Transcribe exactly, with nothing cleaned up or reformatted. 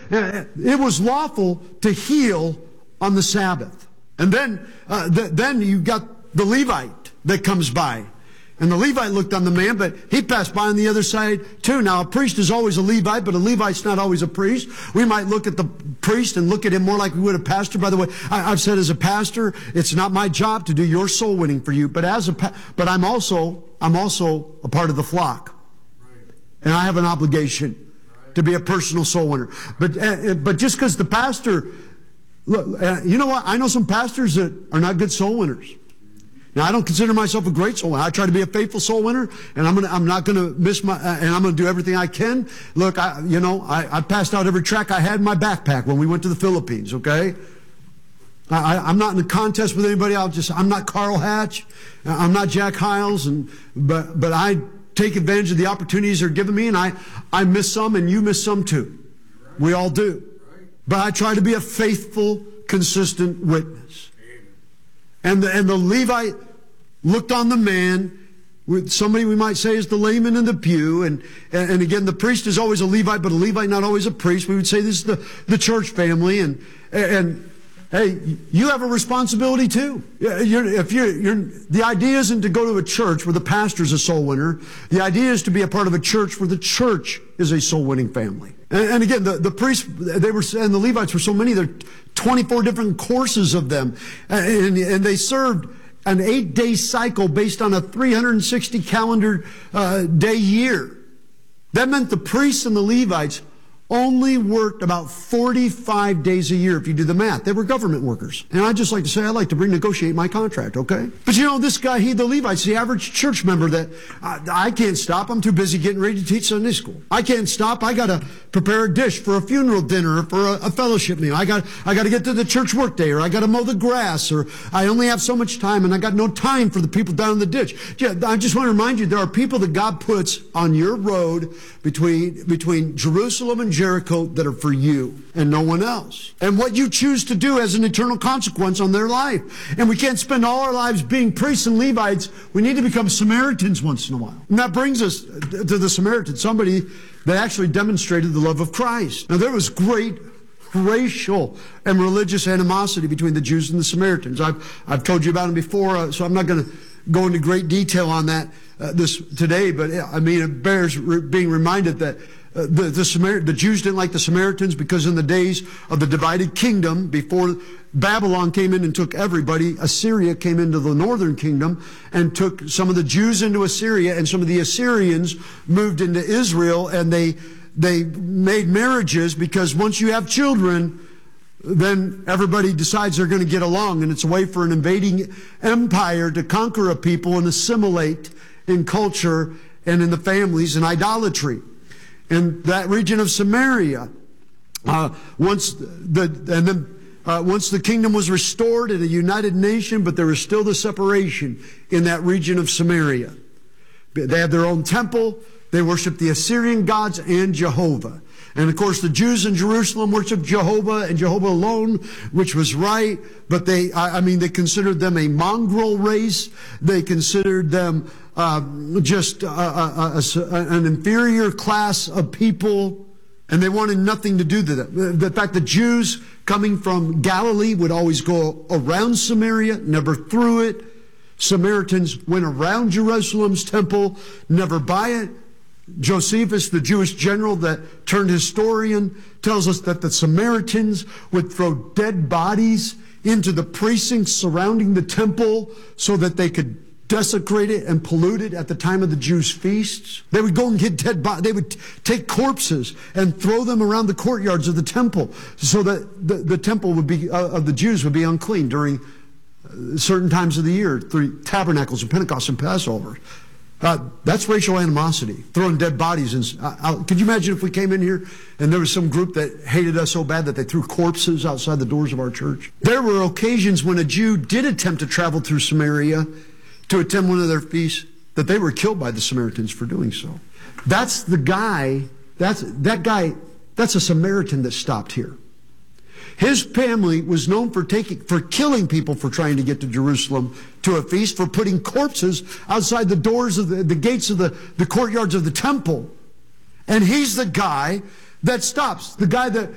it was lawful to heal on the Sabbath. And then, uh, th then you got the Levite that comes by. And the Levite looked on the man, but he passed by on the other side too. Now, a priest is always a Levite, but a Levite's not always a priest. We might look at the priest and look at him more like we would a pastor. By the way, I, I've said as a pastor, it's not my job to do your soul winning for you, but as a pa but I'm also I'm also a part of the flock, and I have an obligation to be a personal soul winner. But uh, but just because the pastor, look, uh, you know what? I know some pastors that are not good soul winners. Now, I don't consider myself a great soul winner. I try to be a faithful soul winner, and I'm gonna, I'm not going to miss my, uh, and I'm going to do everything I can. Look, I, you know, I, I passed out every track I had in my backpack when we went to the Philippines, okay? I, I'm not in a contest with anybody. I'll just, I'm not Carl Hatch. I'm not Jack Hiles, and, but, but I take advantage of the opportunities that are given me, and I, I miss some, and you miss some too. We all do. But I try to be a faithful, consistent witness. And the, and the Levite looked on the man, with somebody we might say is the layman in the pew. And, and again, the priest is always a Levite, but a Levite not always a priest. We would say this is the, the church family. And, and hey, you have a responsibility too. You're, if you're, you're, the idea isn't to go to a church where the pastor's a soul winner. The idea is to be a part of a church where the church is a soul winning family. And, and again, the, the priests, they were, and the Levites were so many, there are twenty-four different courses of them. And, and they served an eight-day cycle based on a three hundred sixty calendar uh, day year. That meant the priests and the Levites only worked about forty-five days a year if you do the math. They were government workers. And I just like to say, I like to renegotiate my contract, okay? But you know, this guy, he, the Levite's the average church member that I, I can't stop. I'm too busy getting ready to teach Sunday school. I can't stop. I got to prepare a dish for a funeral dinner or for a, a fellowship meal. I got, I got to get to the church work day, or I got to mow the grass, or I only have so much time and I got no time for the people down in the ditch. Yeah, I just want to remind you, there are people that God puts on your road between, between Jerusalem and Jericho that are for you and no one else. And what you choose to do has an eternal consequence on their life. And we can't spend all our lives being priests and Levites. We need to become Samaritans once in a while. And that brings us to the Samaritan, somebody that actually demonstrated the love of Christ. Now, there was great racial and religious animosity between the Jews and the Samaritans. I've, I've told you about them before, uh, so I'm not going to go into great detail on that uh, this today, but I mean, it bears re being reminded that Uh, the, the, Samar the Jews didn't like the Samaritans because in the days of the divided kingdom, before Babylon came in and took everybody, Assyria came into the northern kingdom and took some of the Jews into Assyria, and some of the Assyrians moved into Israel, and they, they made marriages, because once you have children, then everybody decides they're going to get along, and it's a way for an invading empire to conquer a people and assimilate in culture and in the families and idolatry. In that region of Samaria, uh, once the and then uh, once the kingdom was restored in a united nation, but there was still the separation in that region of Samaria. They had their own temple. They worshiped the Assyrian gods and Jehovah. And of course, the Jews in Jerusalem worshiped Jehovah and Jehovah alone, which was right. But they, I, I mean, they considered them a mongrel race. They considered them uh, just a, a, a, an inferior class of people. And they wanted nothing to do with it. The fact that Jews coming from Galilee would always go around Samaria, never through it. Samaritans went around Jerusalem's temple, never by it. Josephus, the Jewish general that turned historian, tells us that the Samaritans would throw dead bodies into the precincts surrounding the temple so that they could desecrate it and pollute it at the time of the Jews' feasts. They would go and get dead bodies. They would take corpses and throw them around the courtyards of the temple so that the, the temple would be, uh, of the Jews would be unclean during certain times of the year, through tabernacles and Pentecost and Passover. Uh, that's racial animosity, throwing dead bodies. In, uh, out. Could you imagine if we came in here and there was some group that hated us so bad that they threw corpses outside the doors of our church? There were occasions when a Jew did attempt to travel through Samaria to attend one of their feasts, that they were killed by the Samaritans for doing so. That's the guy, that's, that guy, that's a Samaritan that stopped here. His family was known for taking, for killing people for trying to get to Jerusalem to a feast, for putting corpses outside the doors of the, the gates of the, the courtyards of the temple. And he's the guy that stops, the guy that